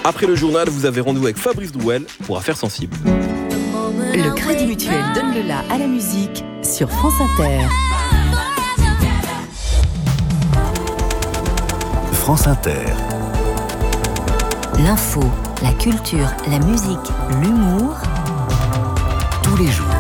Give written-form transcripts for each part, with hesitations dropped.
Après le journal, vous avez rendez-vous avec Fabrice Drouel pour Affaires sensibles. Le Crédit Mutuel donne le la à la musique sur France Inter. France Inter. L'info, la culture, la musique, l'humour, tous les jours.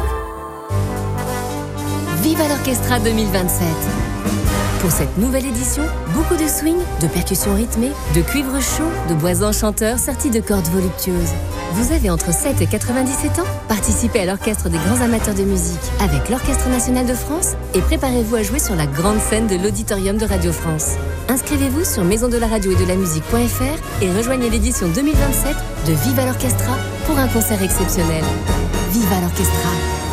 Viva l'Orchestra 2027. Pour cette nouvelle édition, beaucoup de swing, de percussions rythmées, de cuivre chaud, de bois enchanteurs sortis de cordes voluptueuses. Vous avez entre 7 et 97 ans? Participez à l'Orchestre des grands amateurs de musique avec l'Orchestre national de France et préparez-vous à jouer sur la grande scène de l'Auditorium de Radio France. Inscrivez-vous sur maisondelaradio-et-de-la-musique.fr et rejoignez l'édition 2027 de Viva l'Orchestra pour un concert exceptionnel. Viva l'Orchestra!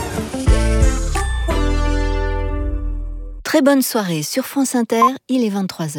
Très bonne soirée sur France Inter, il est 23h.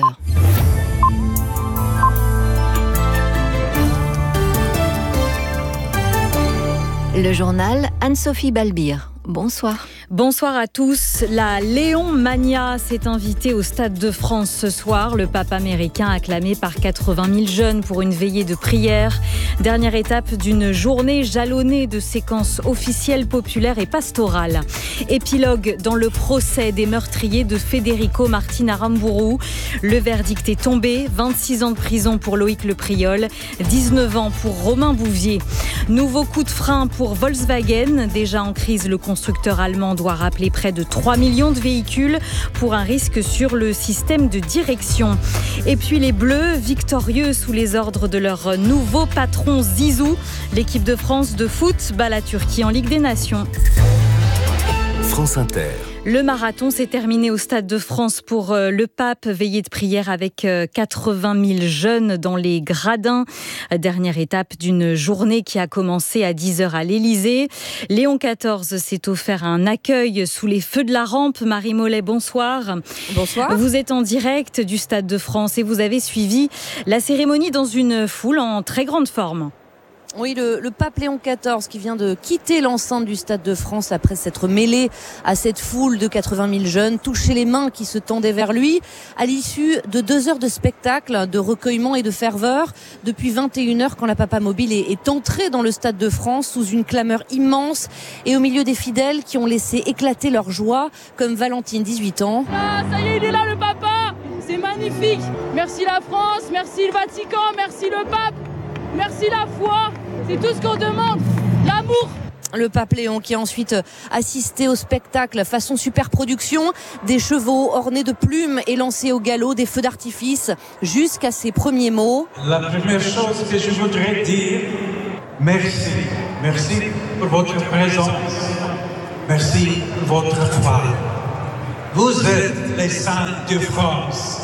Le journal Anne-Sophie Balbir. Bonsoir. Bonsoir à tous. La Léon Mania s'est invitée au Stade de France ce soir. Le pape américain acclamé par 80 000 jeunes pour une veillée de prière. Dernière étape d'une journée jalonnée de séquences officielles, populaires et pastorales. Épilogue dans le procès des meurtriers de Federico Martin Aramburu. Le verdict est tombé. 26 ans de prison pour Loïc Le Priol. 19 ans pour Romain Bouvier. Nouveau coup de frein pour Volkswagen. Déjà en crise, le constructeur allemand doit rappeler près de 3 millions de véhicules pour un risque sur le système de direction. Et puis les Bleus, victorieux sous les ordres de leur nouveau patron Zizou. L'équipe de France de foot bat la Turquie en Ligue des Nations. France Inter. Le marathon s'est terminé au Stade de France pour le pape, veillée de prière avec 80 000 jeunes dans les gradins. Dernière étape d'une journée qui a commencé à 10h à l'Élysée. Léon XIV s'est offert un accueil sous les feux de la rampe. Marie Mollet, bonsoir. Bonsoir. Vous êtes en direct du Stade de France et vous avez suivi la cérémonie dans une foule en très grande forme. Oui, le pape Léon XIV qui vient de quitter l'enceinte du Stade de France après s'être mêlé à cette foule de 80 000 jeunes, toucher les mains qui se tendaient vers lui à l'issue de 2 heures de spectacle, de recueillement et de ferveur. Depuis 21h, quand la Papa Mobile est entrée dans le Stade de France sous une clameur immense et au milieu des fidèles qui ont laissé éclater leur joie, comme Valentine, 18 ans. Ah, ça y est, il est là le Papa. C'est magnifique. Merci la France, merci le Vatican, merci le pape. Merci la foi, c'est tout ce qu'on demande, l'amour. Le pape Léon qui a ensuite assisté au spectacle façon super production, des chevaux ornés de plumes et lancés au galop, des feux d'artifice, jusqu'à ses premiers mots. La première chose que je voudrais dire, merci. Merci pour votre présence. Merci pour votre foi. Vous êtes les saints de France.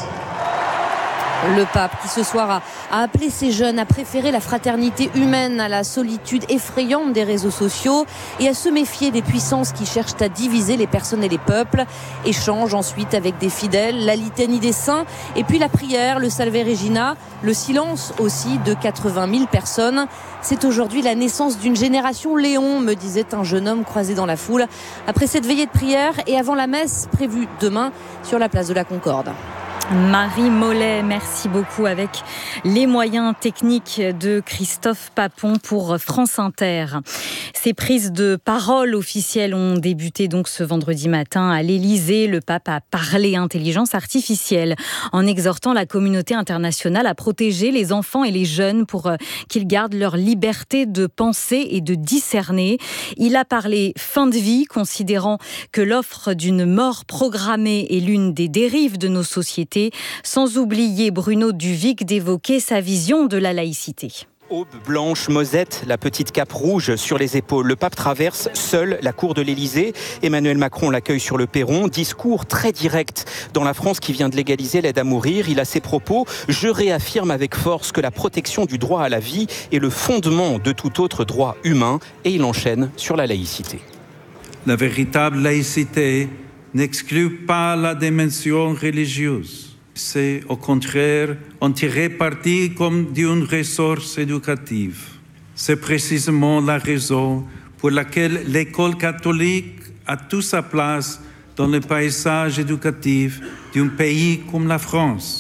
Le pape qui ce soir a appelé ses jeunes à préférer la fraternité humaine à la solitude effrayante des réseaux sociaux et à se méfier des puissances qui cherchent à diviser les personnes et les peuples. Échange ensuite avec des fidèles, la litanie des saints et puis la prière, le Salve Regina, le silence aussi de 80 000 personnes. C'est aujourd'hui la naissance d'une génération Léon, me disait un jeune homme croisé dans la foule, après cette veillée de prière et avant la messe prévue demain sur la place de la Concorde. Marie Mollet, merci beaucoup avec les moyens techniques de Christophe Papon pour France Inter. Ces prises de parole officielles ont débuté donc ce vendredi matin à l'Élysée. Le pape a parlé intelligence artificielle en exhortant la communauté internationale à protéger les enfants et les jeunes pour qu'ils gardent leur liberté de penser et de discerner. Il a parlé fin de vie, considérant que l'offre d'une mort programmée est l'une des dérives de nos sociétés. Sans oublier Bruno Duvic d'évoquer sa vision de la laïcité. Aube blanche, Mosette, la petite cape rouge sur les épaules. Le pape traverse seul la cour de l'Élysée. Emmanuel Macron l'accueille sur le perron. Discours très direct dans la France qui vient de légaliser l'aide à mourir. Il a ses propos. Je réaffirme avec force que la protection du droit à la vie est le fondement de tout autre droit humain. Et il enchaîne sur la laïcité. La véritable laïcité n'exclut pas la dimension religieuse. C'est au contraire en tirer parti comme d'une ressource éducative. C'est précisément la raison pour laquelle l'école catholique a toute sa place dans le paysage éducatif d'un pays comme la France.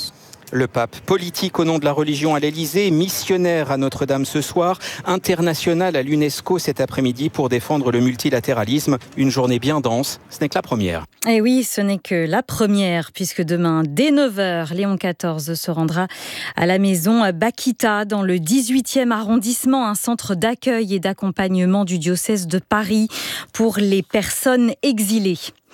Le pape politique au nom de la religion à l'Élysée, missionnaire à Notre-Dame ce soir, international à l'UNESCO cet après-midi pour défendre le multilatéralisme. Une journée bien dense, ce n'est que la première. Et oui, ce n'est que la première, puisque demain, dès 9h, Léon XIV se rendra à la maison Bakita, dans le 18e arrondissement, un centre d'accueil et d'accompagnement du diocèse de Paris pour les personnes exilées.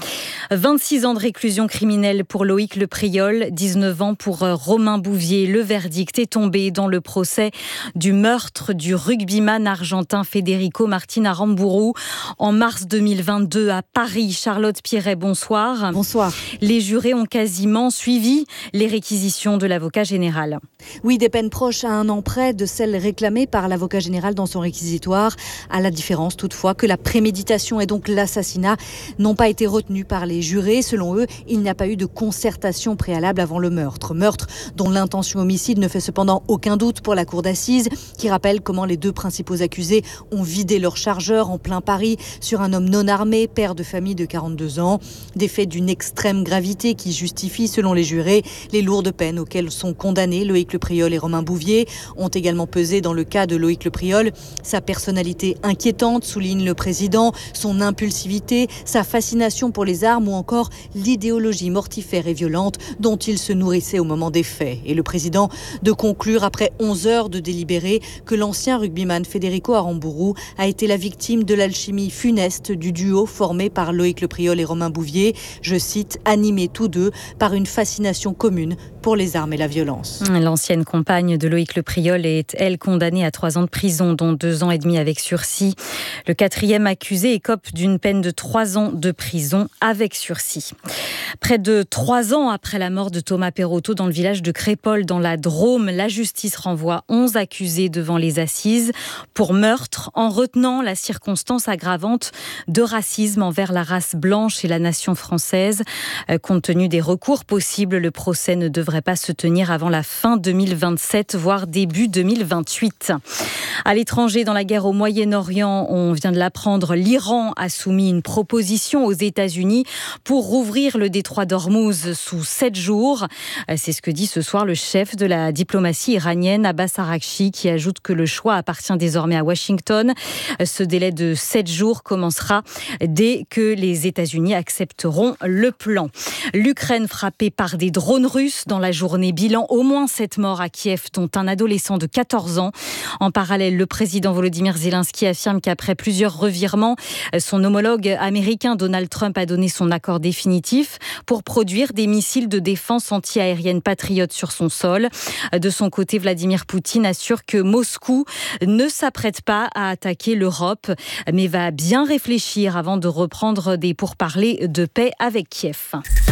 26 ans de réclusion criminelle pour Loïc Le Priol, 19 ans pour Romain Bouvier. Le verdict est tombé dans le procès du meurtre du rugbyman argentin Federico Martín Aramburu en mars 2022 à Paris. Charlotte Pierret, bonsoir. Bonsoir. Les jurés ont quasiment suivi les réquisitions de l'avocat général. Oui, des peines proches à 1 an près de celles réclamées par l'avocat général dans son réquisitoire, à la différence toutefois que la préméditation et donc l'assassinat n'ont pas été retenus par les jurés. Selon eux, il n'y a pas eu de concertation préalable avant le meurtre. Meurtre dont l'intention homicide ne fait cependant aucun doute pour la cour d'assises, qui rappelle comment les 2 principaux accusés ont vidé leur chargeur en plein Paris sur un homme non armé, père de famille de 42 ans. Des faits d'une extrême gravité qui justifient, selon les jurés, les lourdes peines auxquelles sont condamnés Loïc Le Priol et Romain Bouvier. Ont également pesé dans le cas de Loïc Le Priol sa personnalité inquiétante, souligne le président, son impulsivité, sa fascination pour les armes ou encore l'idéologie mortifère et violente dont il se nourrissait au moment des faits. Et le président de conclure, après 11 heures de délibéré, que l'ancien rugbyman Federico Aramburu a été la victime de l'alchimie funeste du duo formé par Loïc Le Priol et Romain Bouvier, je cite, animés tous deux par une fascination commune pour les armes et la violence. L'ancienne compagne de Loïc Le Priol est, elle, condamnée à 3 ans de prison, dont 2 ans et demi avec sursis. Le 4e accusé écope d'une peine de 3 ans de prison avec sursis. Près de 3 ans après la mort de Thomas Perotto dans le village de Crépol, dans la Drôme, la justice renvoie 11 accusés devant les assises pour meurtre, en retenant la circonstance aggravante de racisme envers la race blanche et la nation française. Compte tenu des recours possibles, le procès ne devrait pas se tenir avant la fin 2027, voire début 2028. À l'étranger, dans la guerre au Moyen-Orient, on vient de l'apprendre, l'Iran a soumis une proposition aux États-Unis pour rouvrir le détroit d'Ormuz sous 7 jours. C'est ce que dit ce soir le chef de la diplomatie iranienne, Abbas Araghchi, qui ajoute que le choix appartient désormais à Washington. Ce délai de 7 jours commencera dès que les États-Unis accepteront le plan. L'Ukraine frappée par des drones russes dans la journée. Bilan, au moins 7 morts à Kiev, dont un adolescent de 14 ans. En parallèle, le président Volodymyr Zelensky affirme qu'après plusieurs revirements, son homologue américain Donald Trump a donné son accord définitif pour produire des missiles de défense anti-aérienne patriotes sur son sol. De son côté, Vladimir Poutine assure que Moscou ne s'apprête pas à attaquer l'Europe, mais va bien réfléchir avant de reprendre des pourparlers de paix avec Kiev.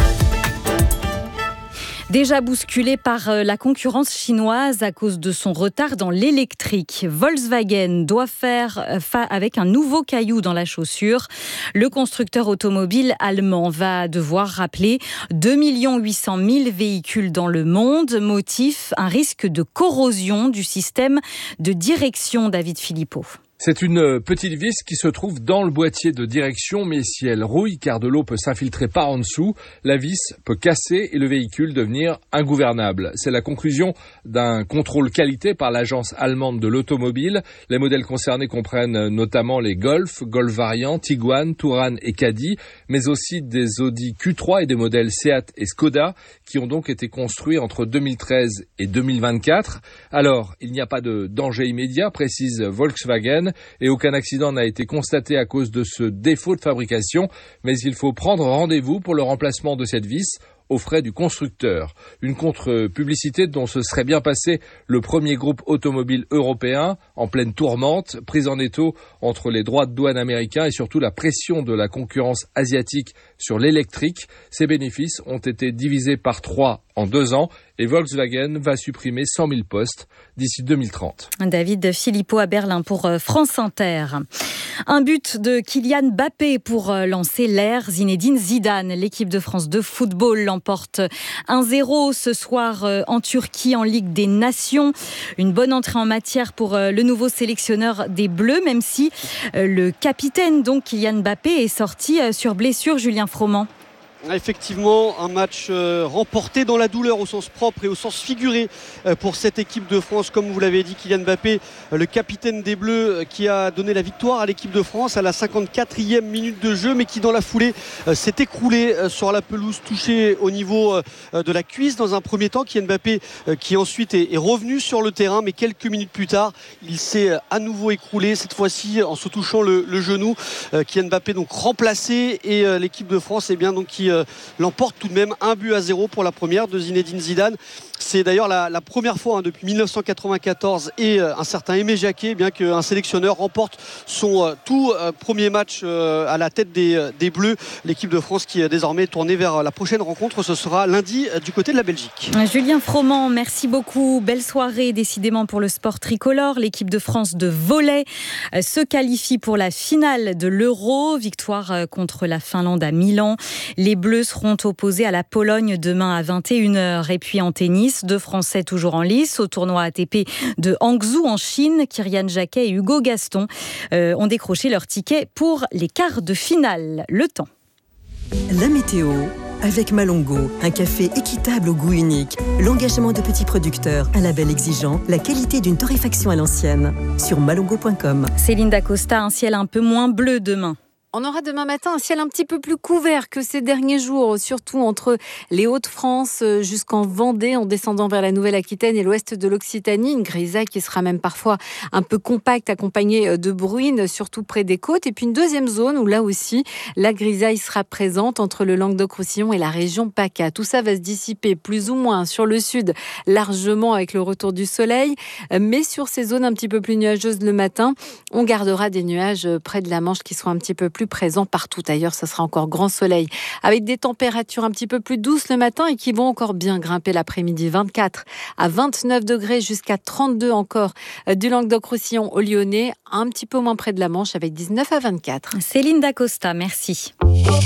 Déjà bousculé par la concurrence chinoise à cause de son retard dans l'électrique, Volkswagen doit faire avec un nouveau caillou dans la chaussure. Le constructeur automobile allemand va devoir rappeler 2 800 000 véhicules dans le monde. Motif, un risque de corrosion du système de direction, David Philippot. C'est une petite vis qui se trouve dans le boîtier de direction, mais si elle rouille, car de l'eau peut s'infiltrer par en dessous, la vis peut casser et le véhicule devenir ingouvernable. C'est la conclusion d'un contrôle qualité par l'agence allemande de l'automobile. Les modèles concernés comprennent notamment les Golf, Golf Variant, Tiguan, Touran et Caddy, mais aussi des Audi Q3 et des modèles Seat et Skoda, qui ont donc été construits entre 2013 et 2024. Alors, il n'y a pas de danger immédiat, précise Volkswagen, et aucun accident n'a été constaté à cause de ce défaut de fabrication, mais il faut prendre rendez-vous pour le remplacement de cette vis aux frais du constructeur. Une contre-publicité dont se serait bien passé le premier groupe automobile européen en pleine tourmente, prise en étau entre les droits de douane américains et surtout la pression de la concurrence asiatique sur l'électrique. Ces bénéfices ont été divisés par 3 en 2 ans et Volkswagen va supprimer 100 000 postes d'ici 2030. David Philippot à Berlin pour France Inter. Un but de Kylian Mbappé pour lancer l'ère Zinedine Zidane. L'équipe de France de football l'emporte 1-0 ce soir en Turquie en Ligue des Nations. Une bonne entrée en matière pour le nouveau sélectionneur des Bleus, même si le capitaine, donc Kylian Mbappé, est sorti sur blessure, Julien Froment. effectivement un match remporté dans la douleur au sens propre et au sens figuré pour cette équipe de France. Comme vous l'avez dit, Kylian Mbappé, le capitaine des Bleus, qui a donné la victoire à l'équipe de France à la 54e minute de jeu, mais qui dans la foulée s'est écroulé sur la pelouse, touché au niveau de la cuisse dans un premier temps. Kylian Mbappé qui ensuite est revenu sur le terrain, mais quelques minutes plus tard il s'est à nouveau écroulé, cette fois-ci en se touchant le genou. Kylian Mbappé donc remplacé, et l'équipe de France donc qui l'emporte tout de même 1-0 pour la première de Zinedine Zidane. C'est d'ailleurs la première fois depuis 1994 et un certain Aimé Jacquet qu'un sélectionneur remporte son tout premier match à la tête des Bleus. L'équipe de France qui est désormais tournée vers la prochaine rencontre, ce sera lundi du côté de la Belgique. Julien Froment, merci beaucoup. Belle soirée décidément pour le sport tricolore. L'équipe de France de volley se qualifie pour la finale de l'Euro. Victoire contre la Finlande à Milan. Les Bleus seront opposés à la Pologne demain à 21h. Et puis en tennis, 2 Français toujours en lice au tournoi ATP de Hangzhou en Chine. Kyrian Jacquet et Hugo Gaston ont décroché leur ticket pour les quarts de finale. Le temps. La météo avec Malongo, un café équitable au goût unique, l'engagement de petits producteurs, un label exigeant, la qualité d'une torréfaction à l'ancienne. Sur malongo.com. Céline Dacosta, un ciel un peu moins bleu demain. On aura demain matin un ciel un petit peu plus couvert que ces derniers jours, surtout entre les Hauts-de-France jusqu'en Vendée, en descendant vers la Nouvelle-Aquitaine et l'ouest de l'Occitanie. Une grisaille qui sera même parfois un peu compacte, accompagnée de bruines, surtout près des côtes. Et puis une deuxième zone où là aussi, la grisaille sera présente entre le Languedoc-Roussillon et la région PACA. Tout ça va se dissiper plus ou moins sur le sud, largement avec le retour du soleil. Mais sur ces zones un petit peu plus nuageuses le matin, on gardera des nuages près de la Manche qui seront un petit peu plus présents partout ailleurs. Ça sera encore grand soleil avec des températures un petit peu plus douces le matin et qui vont encore bien grimper l'après-midi. 24 à 29 degrés jusqu'à 32 encore du Languedoc-Roussillon au Lyonnais, un petit peu moins près de la Manche avec 19 à 24. Céline Dacosta, merci.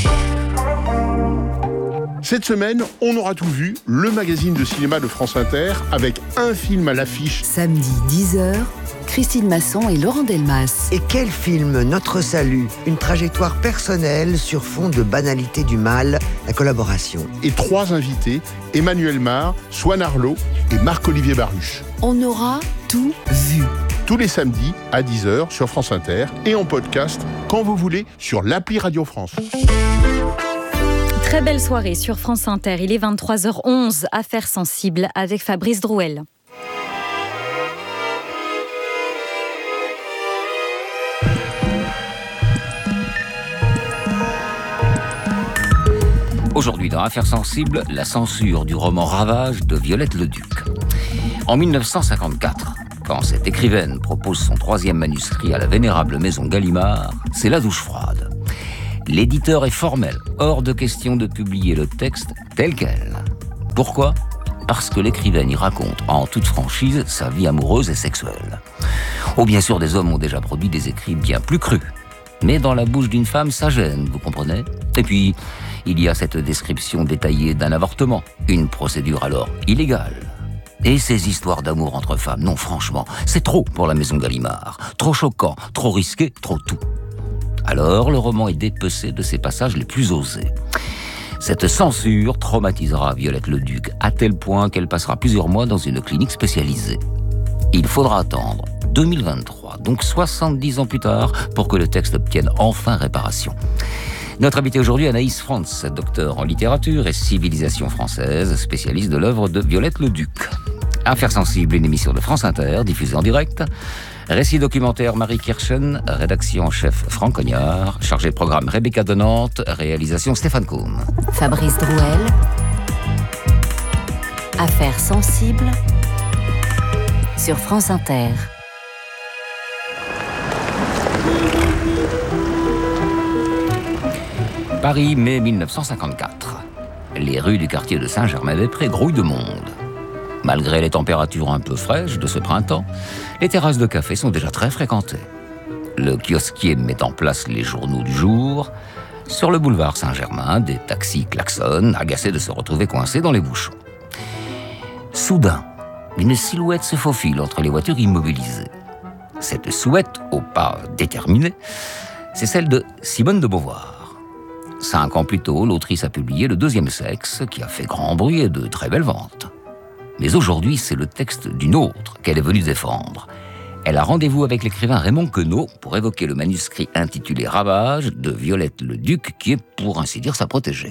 Cette semaine, on aura tout vu, le magazine de cinéma de France Inter avec un film à l'affiche. Samedi 10h, Christine Masson et Laurent Delmas. Et quel film, Notre Salut, une trajectoire personnelle sur fond de banalité du mal, la collaboration. Et 3 invités, Emmanuel Mar, Swan Arlo et Marc-Olivier Baruch. On aura tout vu. Tous les samedis à 10h sur France Inter et en podcast quand vous voulez sur l'appli Radio France. Très belle soirée sur France Inter. Il est 23h11, Affaires sensibles avec Fabrice Drouel. Aujourd'hui, dans Affaires sensibles, la censure du roman Ravage de Violette Leduc. En 1954, quand cette écrivaine propose son 3e manuscrit à la vénérable maison Gallimard, c'est la douche froide. L'éditeur est formel, hors de question de publier le texte tel quel. Pourquoi ? Parce que l'écrivaine y raconte, en toute franchise, sa vie amoureuse et sexuelle. Oh, bien sûr, des hommes ont déjà produit des écrits bien plus crus. Mais dans la bouche d'une femme, ça gêne, vous comprenez ? Et puis, il y a cette description détaillée d'un avortement, une procédure alors illégale. Et ces histoires d'amour entre femmes, non, franchement, c'est trop pour la maison Gallimard. Trop choquant, trop risqué, trop tout. Alors, le roman est dépecé de ses passages les plus osés. Cette censure traumatisera Violette Leduc à tel point qu'elle passera plusieurs mois dans une clinique spécialisée. Il faudra attendre 2023, donc 70 ans plus tard, pour que le texte obtienne enfin réparation. Notre invité aujourd'hui, Anaïs Frantz, docteur en littérature et civilisation française, spécialiste de l'œuvre de Violette Leduc. Affaires sensibles, une émission de France Inter, diffusée en direct. Récit documentaire Marie Kirchen, rédaction en chef Franck Cognard, chargé de programme Rebecca Denante, réalisation Stéphane Combe. Fabrice Drouel. Affaires sensibles sur France Inter. Paris, mai 1954. Les rues du quartier de Saint-Germain-des-Prés grouillent de monde. Malgré les températures un peu fraîches de ce printemps, les terrasses de café sont déjà très fréquentées. Le kiosquier met en place les journaux du jour. Sur le boulevard Saint-Germain, des taxis klaxonnent, agacés de se retrouver coincés dans les bouchons. Soudain, une silhouette se faufile entre les voitures immobilisées. Cette silhouette, au pas déterminé, c'est celle de Simone de Beauvoir. 5 ans plus tôt, l'autrice a publié Le deuxième sexe, qui a fait grand bruit et de très belles ventes. Mais aujourd'hui, c'est le texte d'une autre qu'elle est venue défendre. Elle a rendez-vous avec l'écrivain Raymond Queneau pour évoquer le manuscrit intitulé Ravage de Violette Le Duc, qui est, pour ainsi dire, sa protégée.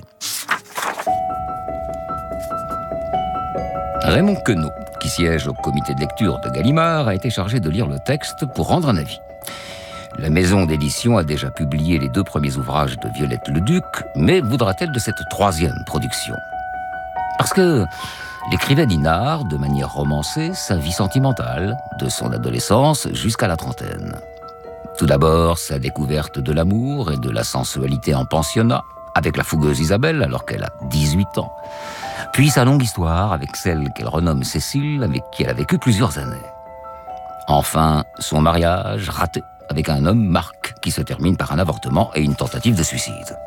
Raymond Queneau, qui siège au comité de lecture de Gallimard, a été chargé de lire le texte pour rendre un avis. La maison d'édition a déjà publié les 2 premiers ouvrages de Violette Le Duc, mais voudra-t-elle de cette 3e production ? Parce que l'écrivaine narre, de manière romancée, sa vie sentimentale, de son adolescence jusqu'à la trentaine. Tout d'abord, sa découverte de l'amour et de la sensualité en pensionnat, avec la fougueuse Isabelle, alors qu'elle a 18 ans. Puis sa longue histoire avec celle qu'elle renomme Cécile, avec qui elle a vécu plusieurs années. Enfin, son mariage raté avec un homme, Marc, qui se termine par un avortement et une tentative de suicide.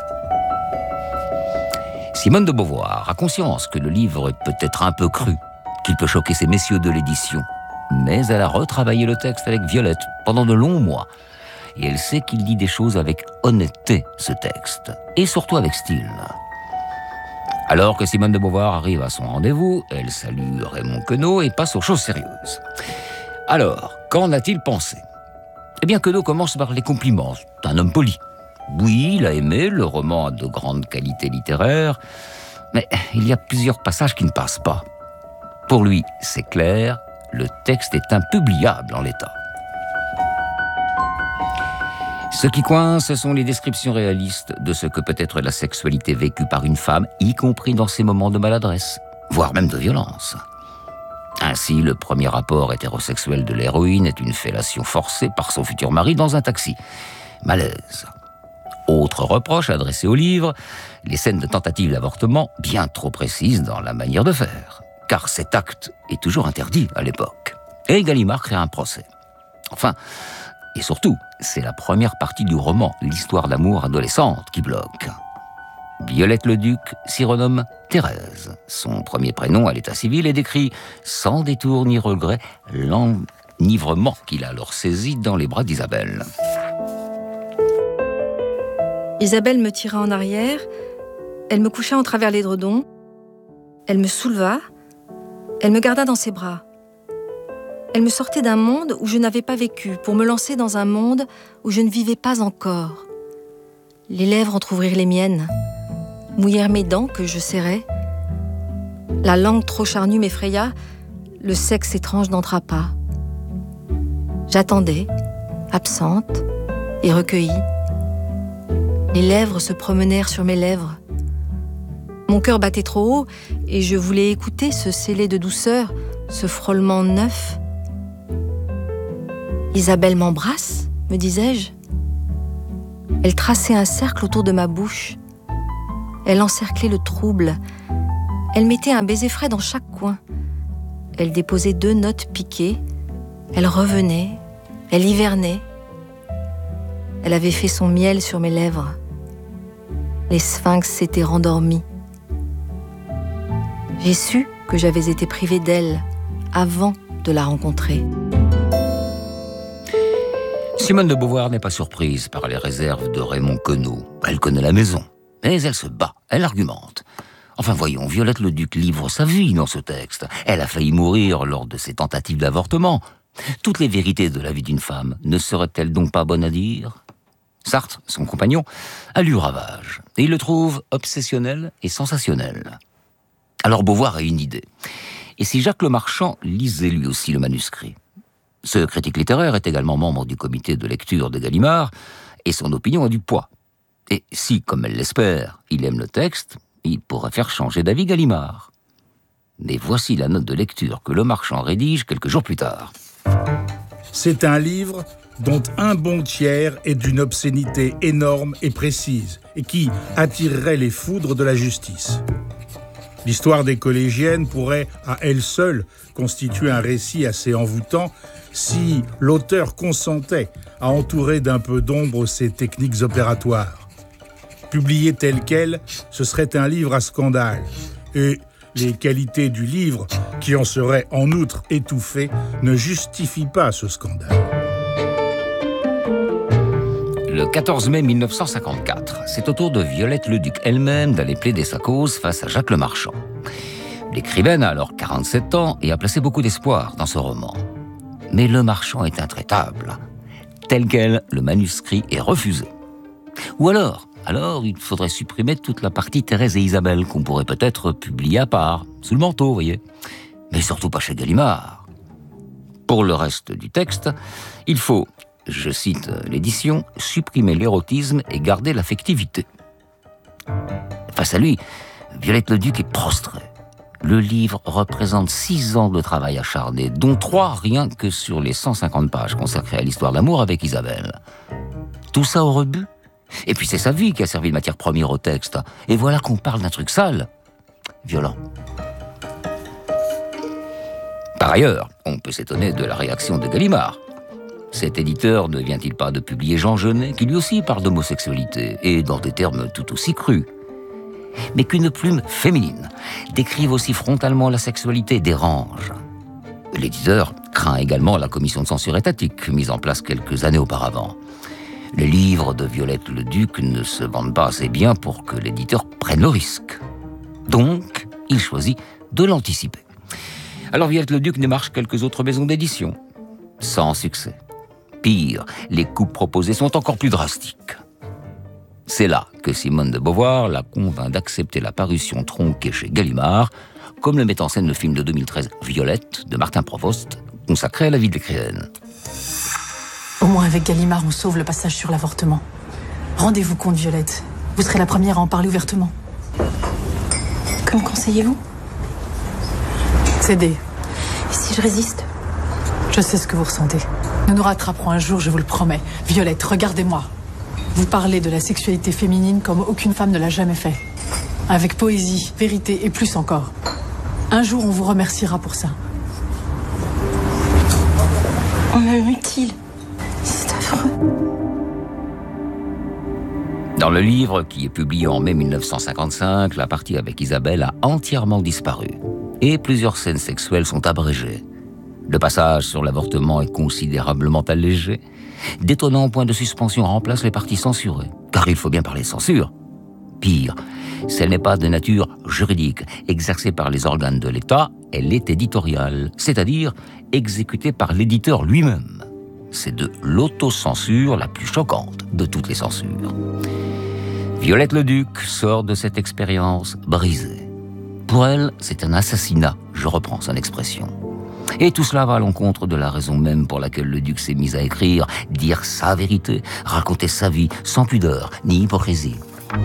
Simone de Beauvoir a conscience que le livre est peut-être un peu cru, qu'il peut choquer ces messieurs de l'édition, mais elle a retravaillé le texte avec Violette pendant de longs mois, et elle sait qu'il dit des choses avec honnêteté, ce texte, et surtout avec style. Alors que Simone de Beauvoir arrive à son rendez-vous, elle salue Raymond Queneau et passe aux choses sérieuses. Alors, qu'en a-t-il pensé ? Eh bien, Queneau commence par les compliments. C'est un homme poli. Oui, il a aimé, le roman a de grandes qualités littéraires, mais il y a plusieurs passages qui ne passent pas. Pour lui, c'est clair, le texte est impubliable en l'état. Ce qui coince, ce sont les descriptions réalistes de ce que peut être la sexualité vécue par une femme, y compris dans ses moments de maladresse, voire même de violence. Ainsi, le premier rapport hétérosexuel de l'héroïne est une fellation forcée par son futur mari dans un taxi. Malaise. Autre reproche adressé au livre, les scènes de tentative d'avortement bien trop précises dans la manière de faire, car cet acte est toujours interdit à l'époque. Et Gallimard crée un procès. Enfin, et surtout, c'est la première partie du roman, l'histoire d'amour adolescente, qui bloque. Violette Le Duc s'y renomme Thérèse. Son premier prénom à l'état civil est décrit sans détour ni regret l'enivrement qu'il a alors saisi dans les bras d'Isabelle. Isabelle me tira en arrière, elle me coucha en travers l'édredon, elle me souleva, elle me garda dans ses bras. Elle me sortait d'un monde où je n'avais pas vécu pour me lancer dans un monde où je ne vivais pas encore. Les lèvres entr'ouvrirent les miennes, mouillèrent mes dents que je serrais. La langue trop charnue m'effraya, le sexe étrange n'entra pas. J'attendais, absente et recueillie. Les lèvres se promenèrent sur mes lèvres. Mon cœur battait trop haut et je voulais écouter ce scellé de douceur, ce frôlement neuf. Isabelle m'embrasse, me disais-je. Elle traçait un cercle autour de ma bouche. Elle encerclait le trouble. Elle mettait un baiser frais dans chaque coin. Elle déposait 2 notes piquées. Elle revenait. Elle hivernait. Elle avait fait son miel sur mes lèvres. Les sphinx s'étaient rendormis. J'ai su que j'avais été privée d'elle avant de la rencontrer. Simone de Beauvoir n'est pas surprise par les réserves de Raymond Queneau. Elle connaît la maison, mais elle se bat, elle argumente. Enfin voyons, Violette Le Duc livre sa vie dans ce texte. Elle a failli mourir lors de ses tentatives d'avortement. Toutes les vérités de la vie d'une femme ne seraient-elles donc pas bonnes à dire ? Sartre, son compagnon, a lu Ravage, et il le trouve obsessionnel et sensationnel. Alors Beauvoir a une idée. Et si Jacques Lemarchand lisait lui aussi le manuscrit ? Ce critique littéraire est également membre du comité de lecture de Gallimard, et son opinion a du poids. Et si, comme elle l'espère, il aime le texte, il pourrait faire changer d'avis Gallimard. Mais voici la note de lecture que Lemarchand rédige quelques jours plus tard. C'est un livre dont un bon tiers est d'une obscénité énorme et précise, et qui attirerait les foudres de la justice. L'histoire des collégiennes pourrait, à elle seule, constituer un récit assez envoûtant si l'auteur consentait à entourer d'un peu d'ombre ses techniques opératoires. Publié tel quel, ce serait un livre à scandale, et les qualités du livre, qui en seraient en outre étouffées, ne justifient pas ce scandale. Le Le 14 mai 1954, c'est au tour de Violette Leduc elle-même d'aller plaider sa cause face à Jacques Lemarchand. L'écrivaine a alors 47 ans et a placé beaucoup d'espoir dans ce roman. Mais Lemarchand est intraitable. Tel quel, le manuscrit est refusé. Ou alors, il faudrait supprimer toute la partie Thérèse et Isabelle qu'on pourrait peut-être publier à part, sous le manteau, vous voyez. Mais surtout pas chez Gallimard. Pour le reste du texte, il faut, je cite l'édition, supprimer l'érotisme et garder l'affectivité. Face à lui, Violette Leduc est prostrée. Le livre représente 6 ans de travail acharné, dont 3 rien que sur les 150 pages consacrées à l'histoire d'amour avec Isabelle. Tout ça au rebut. Et puis c'est sa vie qui a servi de matière première au texte. Et voilà qu'on parle d'un truc sale, violent. Par ailleurs, on peut s'étonner de la réaction de Gallimard. Cet éditeur ne vient-il pas de publier Jean Genet, qui lui aussi parle d'homosexualité, et dans des termes tout aussi crus. Mais qu'une plume féminine décrive aussi frontalement la sexualité dérange. L'éditeur craint également la commission de censure étatique, mise en place quelques années auparavant. Les livres de Violette Leduc ne se vendent pas assez bien pour que l'éditeur prenne le risque. Donc, il choisit de l'anticiper. Alors Violette Leduc démarche quelques autres maisons d'édition. Sans succès. Pire, les coupes proposées sont encore plus drastiques. C'est là que Simone de Beauvoir la convainc d'accepter la parution tronquée chez Gallimard, comme le met en scène le film de 2013 Violette de Martin Provost, consacré à la vie de l'écrivaine. Au moins avec Gallimard, on sauve le passage sur l'avortement. Rendez-vous compte, Violette. Vous serez la première à en parler ouvertement. Que me conseillez-vous ? Cédez. Et si je résiste ? Je sais ce que vous ressentez. Nous nous rattraperons un jour, je vous le promets. Violette, regardez-moi. Vous parlez de la sexualité féminine comme aucune femme ne l'a jamais fait. Avec poésie, vérité et plus encore. Un jour, on vous remerciera pour ça. On me mutile. C'est affreux. Dans le livre, qui est publié en mai 1955, la partie avec Isabelle a entièrement disparu. Et plusieurs scènes sexuelles sont abrégées. Le passage sur l'avortement est considérablement allégé. D'étonnants points de suspension remplacent les parties censurées. Car il faut bien parler de censure. Pire, si elle n'est pas de nature juridique, exercée par les organes de l'État, elle est éditoriale, c'est-à-dire exécutée par l'éditeur lui-même. C'est de l'autocensure la plus choquante de toutes les censures. Violette Leduc sort de cette expérience brisée. Pour elle, c'est un assassinat, je reprends son expression. Et tout cela va à l'encontre de la raison même pour laquelle Leduc s'est mise à écrire, dire sa vérité, raconter sa vie, sans pudeur ni hypocrisie.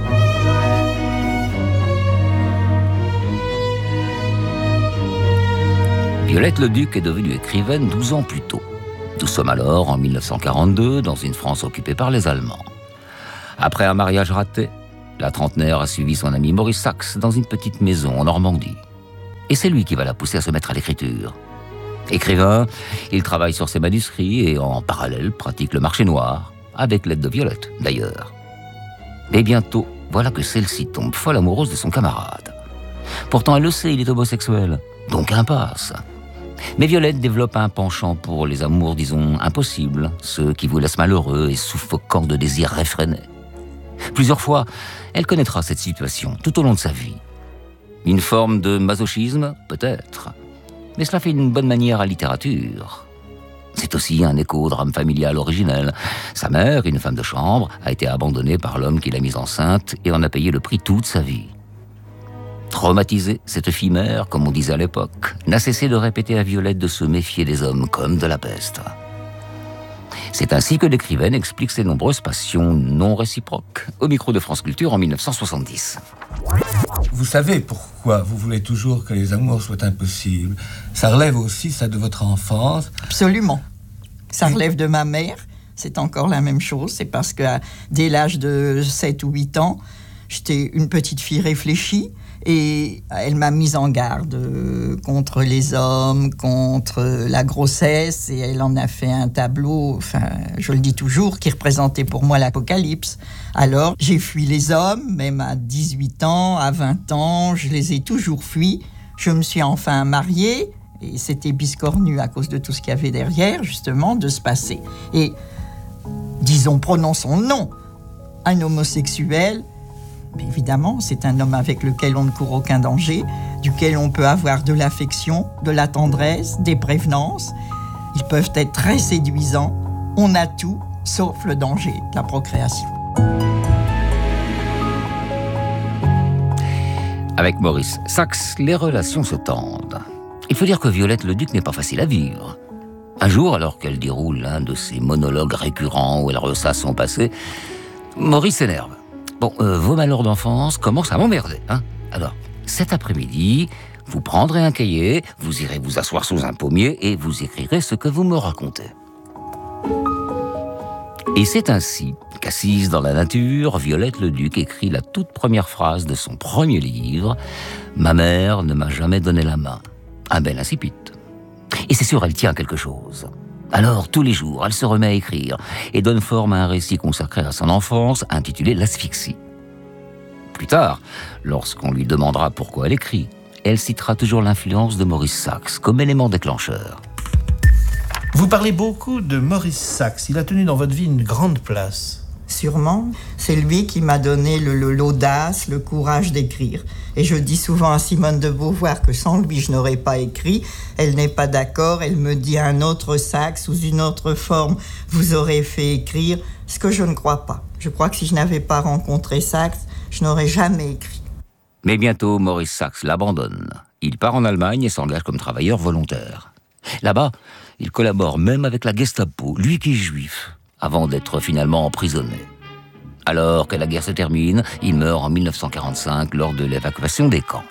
Violette Leduc est devenue écrivaine 12 ans plus tôt. Nous sommes alors en 1942, dans une France occupée par les Allemands. Après un mariage raté, la trentenaire a suivi son ami Maurice Sachs dans une petite maison en Normandie. Et c'est lui qui va la pousser à se mettre à l'écriture. Écrivain, il travaille sur ses manuscrits et en parallèle pratique le marché noir, avec l'aide de Violette d'ailleurs. Et bientôt, voilà que celle-ci tombe folle amoureuse de son camarade. Pourtant elle le sait, il est homosexuel, donc impasse. Mais Violette développe un penchant pour les amours, disons, impossibles, ceux qui vous laissent malheureux et suffocants de désirs réfrénés. Plusieurs fois, elle connaîtra cette situation tout au long de sa vie. Une forme de masochisme, peut-être, mais cela fait une bonne manière à la littérature. C'est aussi un écho au drame familial originel. Sa mère, une femme de chambre, a été abandonnée par l'homme qui l'a mise enceinte et en a payé le prix toute sa vie. Traumatisée, cette fille mère, comme on disait à l'époque, n'a cessé de répéter à Violette de se méfier des hommes comme de la peste. C'est ainsi que l'écrivaine explique ses nombreuses passions non réciproques au micro de France Culture en 1970. Vous savez pourquoi vous voulez toujours que les amours soient impossibles. Ça relève aussi ça de votre enfance. Absolument. Ça relève de ma mère. C'est encore la même chose. C'est parce que dès l'âge de 7 ou 8 ans, j'étais une petite fille réfléchie. Et elle m'a mise en garde contre les hommes, contre la grossesse, et elle en a fait un tableau, enfin, je le dis toujours, qui représentait pour moi l'apocalypse. Alors, j'ai fui les hommes, même à 18 ans, à 20 ans, je les ai toujours fuis. Je me suis enfin mariée, et c'était biscornu à cause de tout ce qu'il y avait derrière, justement, de se passer. Et disons, prononçons non, un homosexuel, mais évidemment, c'est un homme avec lequel on ne court aucun danger, duquel on peut avoir de l'affection, de la tendresse, des prévenances. Ils peuvent être très séduisants. On a tout, sauf le danger de la procréation. Avec Maurice Sachs, les relations se tendent. Il faut dire que Violette Leduc n'est pas facile à vivre. Un jour, alors qu'elle déroule l'un de ces monologues récurrents où elle ressasse son passé, Maurice s'énerve. Bon, vos malheurs d'enfance commencent à m'emmerder, hein. Alors, cet après-midi, vous prendrez un cahier, vous irez vous asseoir sous un pommier et vous écrirez ce que vous me racontez. Et c'est ainsi qu'assise dans la nature, Violette Leduc écrit la toute première phrase de son premier livre « Ma mère ne m'a jamais donné la main ». Un bel incipit. Et c'est sûr, elle tient quelque chose. Alors, tous les jours, elle se remet à écrire et donne forme à un récit consacré à son enfance, intitulé « L'asphyxie ». Plus tard, lorsqu'on lui demandera pourquoi elle écrit, elle citera toujours l'influence de Maurice Sachs comme élément déclencheur. Vous parlez beaucoup de Maurice Sachs. Il a tenu dans votre vie une grande place. Sûrement, c'est lui qui m'a donné l'audace, le courage d'écrire. Et je dis souvent à Simone de Beauvoir que sans lui, je n'aurais pas écrit. Elle n'est pas d'accord, elle me dit un autre Sachs, sous une autre forme, vous aurez fait écrire, ce que je ne crois pas. Je crois que si je n'avais pas rencontré Sachs, je n'aurais jamais écrit. Mais bientôt, Maurice Sachs l'abandonne. Il part en Allemagne et s'engage comme travailleur volontaire. Là-bas, il collabore même avec la Gestapo, lui qui est juif, avant d'être finalement emprisonné. Alors que la guerre se termine, il meurt en 1945 lors de l'évacuation des camps.